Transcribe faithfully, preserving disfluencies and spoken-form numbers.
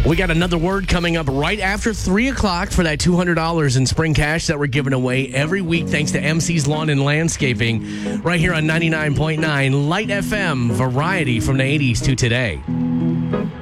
We got another word coming up right after three o'clock for that two hundred dollars in spring cash that we're giving away every week thanks to M C's Lawn and Landscaping right here on ninety-nine point nine Light F M, variety from the eighties to today.